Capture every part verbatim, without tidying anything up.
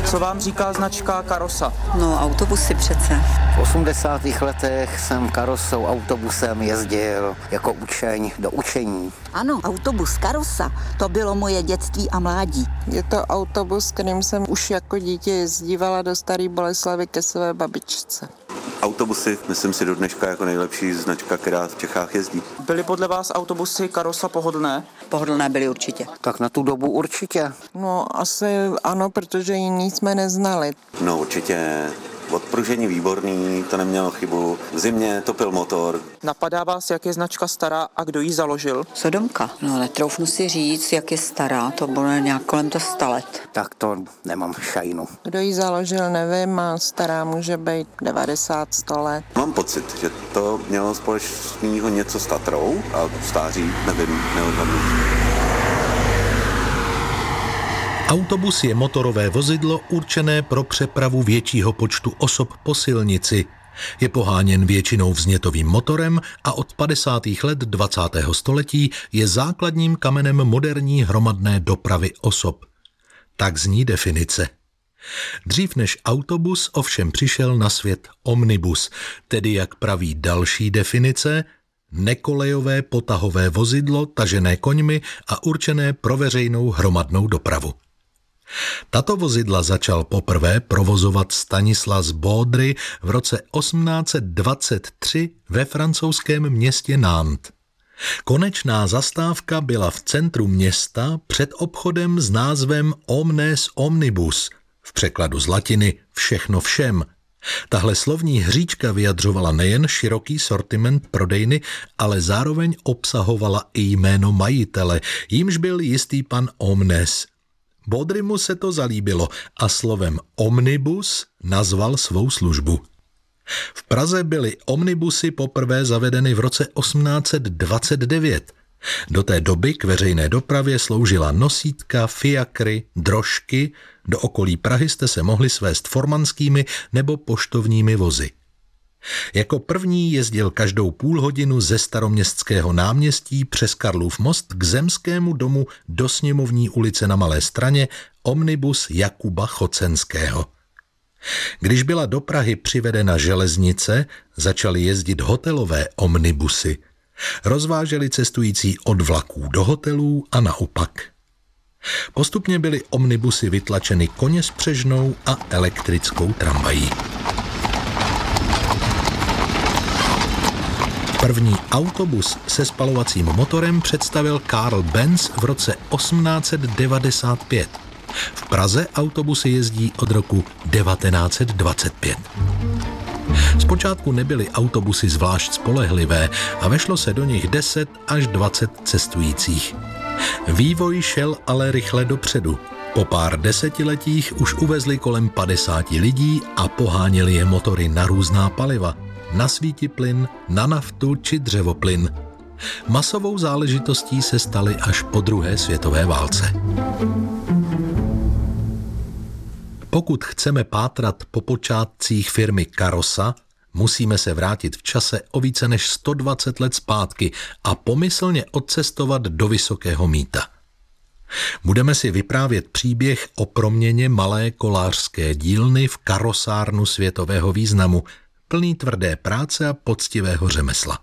Co vám říká značka Karosa? No, autobusy přece. V osmdesátých letech jsem Karosou autobusem jezdil jako učeň do učení. Ano, autobus Karosa, to bylo moje dětství a mládí. Je to autobus, kterým jsem už jako dítě jezdívala do Staré Boleslavi ke své babičce. Autobusy, myslím si, do dneška jako nejlepší značka, která v Čechách jezdí. Byly podle vás autobusy Karosa pohodlné? Pohodlné byly určitě. Tak na tu dobu určitě. No asi ano, protože jiný jsme neznali. No určitě. Odpružení výborný, to nemělo chybu. V zimě topil motor. Napadá vás, jak je značka stará a kdo ji založil? Sodomka. No, netroufnu si říct, jak je stará, to bylo nějak kolem to sta let. Tak to nemám šajnu. Kdo ji založil, nevím, a stará může být devadesát, sto let. Mám pocit, že to mělo společného něco s Tatrou a stáří, nevím, neodhadnu. Autobus je motorové vozidlo určené pro přepravu většího počtu osob po silnici. Je poháněn většinou vznětovým motorem a od padesátých let dvacátého století je základním kamenem moderní hromadné dopravy osob. Tak zní definice. Dřív než autobus ovšem přišel na svět omnibus, tedy jak praví další definice, nekolejové potahové vozidlo tažené koňmi a určené pro veřejnou hromadnou dopravu. Tato vozidla začal poprvé provozovat Stanislas Baudry v roce osmnáct set dvacet tři ve francouzském městě Nantes. Konečná zastávka byla v centru města před obchodem s názvem Omnes Omnibus, v překladu z latiny všechno všem. Tahle slovní hříčka vyjadřovala nejen široký sortiment prodejny, ale zároveň obsahovala i jméno majitele, jímž byl jistý pan Omnes. Baudrymu se to zalíbilo a slovem omnibus nazval svou službu. V Praze byly omnibusy poprvé zavedeny v roce osmnáct set dvacet devět. Do té doby k veřejné dopravě sloužila nosítka, fiakry, drožky, do okolí Prahy jste se mohli svést formanskými nebo poštovními vozy. Jako první jezdil každou půl hodinu ze Staroměstského náměstí přes Karlův most k Zemskému domu do Sněmovní ulice na Malé Straně omnibus Jakuba Chocenského. Když byla do Prahy přivedena železnice, začaly jezdit hotelové omnibusy. Rozváželi cestující od vlaků do hotelů a naopak. Postupně byly omnibusy vytlačeny koně s přežnou a elektrickou tramvají. První autobus se spalovacím motorem představil Karl Benz v roce osmnáct set devadesát pět. V Praze autobusy jezdí od roku devatenáct set dvacet pět. Zpočátku nebyly autobusy zvlášť spolehlivé a vešlo se do nich deset až dvacet cestujících. Vývoj šel ale rychle dopředu. Po pár desetiletích už uvezli kolem padesáti lidí a poháněli je motory na různá paliva. Na svítiplyn, na naftu či dřevoplyn. Masovou záležitostí se staly až po druhé světové válce. Pokud chceme pátrat po počátcích firmy Karosa, musíme se vrátit v čase o více než sto dvacet let zpátky a pomyslně odcestovat do Vysokého Mýta. Budeme si vyprávět příběh o proměně malé kolářské dílny v karosárnu světového významu, plný tvrdé práce a poctivého řemesla.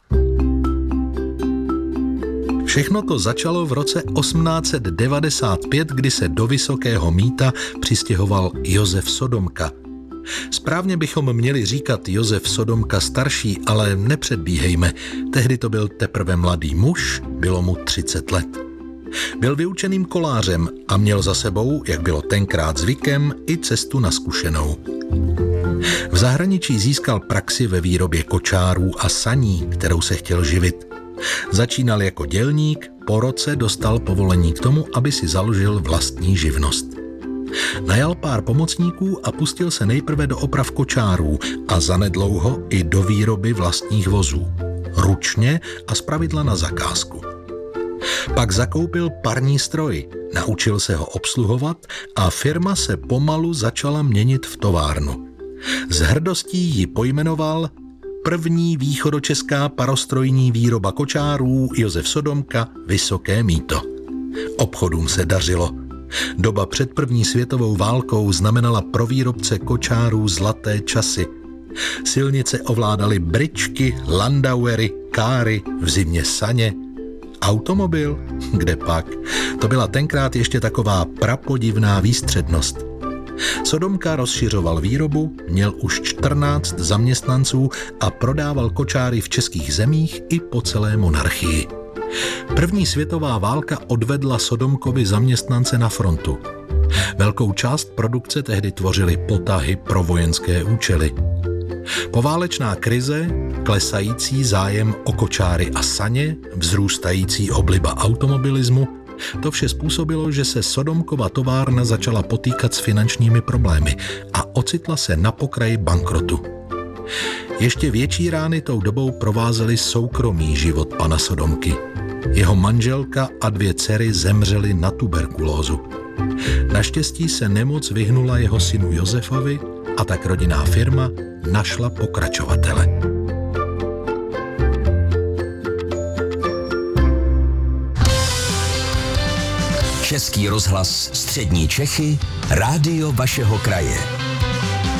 Všechno to začalo v roce osmnáct set devadesát pět, kdy se do Vysokého Mýta přistěhoval Josef Sodomka. Správně bychom měli říkat Josef Sodomka starší, ale nepředbíhejme, tehdy to byl teprve mladý muž, bylo mu třicet let. Byl vyučeným kolářem a měl za sebou, jak bylo tenkrát zvykem, i cestu na zkušenou. V zahraničí získal praxi ve výrobě kočárů a saní, kterou se chtěl živit. Začínal jako dělník, po roce dostal povolení k tomu, aby si založil vlastní živnost. Najal pár pomocníků a pustil se nejprve do oprav kočárů a zanedlouho i do výroby vlastních vozů. Ručně a zpravidla na zakázku. Pak zakoupil parní stroj, naučil se ho obsluhovat a firma se pomalu začala měnit v továrnu. S hrdostí ji pojmenoval první východočeská parostrojní výroba kočárů Josef Sodomka Vysoké Mýto. Obchodům se dařilo. Doba před první světovou válkou znamenala pro výrobce kočárů zlaté časy. Silnice ovládaly bryčky, landauery, káry, v zimě saně. Automobil? Kde pak? To byla tenkrát ještě taková prapodivná výstřednost. Sodomka rozšiřoval výrobu, měl už čtrnáct zaměstnanců a prodával kočáry v českých zemích i po celé monarchii. První světová válka odvedla Sodomkovi zaměstnance na frontu. Velkou část produkce tehdy tvořily potahy pro vojenské účely. Poválečná krize, klesající zájem o kočáry a saně, vzrůstající obliba automobilismu, to vše způsobilo, že se Sodomkova továrna začala potýkat s finančními problémy a ocitla se na pokraji bankrotu. Ještě větší rány tou dobou provázely soukromý život pana Sodomky. Jeho manželka a dvě dcery zemřely na tuberkulózu. Naštěstí se nemoc vyhnula jeho synu Josefovi a tak rodinná firma našla pokračovatele. Český rozhlas Střední Čechy, rádio vašeho kraje.